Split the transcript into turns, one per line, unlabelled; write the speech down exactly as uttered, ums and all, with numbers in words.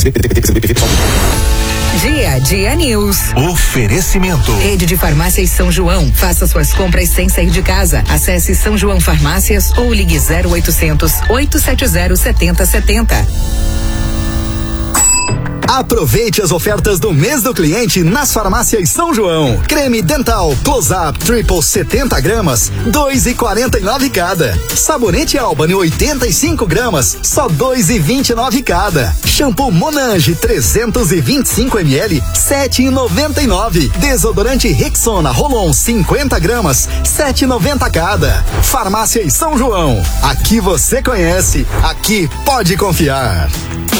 Dia a Dia News.
Oferecimento.
Rede de Farmácias São João. Faça suas compras sem sair de casa. Acesse São João Farmácias ou ligue zero oitocentos, oito sete zero, sete zero sete zero.
Aproveite as ofertas do mês do cliente nas farmácias São João. Creme dental Close Up Triple setenta gramas, dois e quarenta e nove cada. Sabonete Albany oitenta e cinco gramas, só dois e vinte e nove cada. Shampoo Monange trezentos e vinte e cinco mililitros, sete e noventa e nove. Desodorante Rexona Rolon cinquenta gramas, sete e noventa cada. Farmácias São João. Aqui você conhece, aqui pode confiar.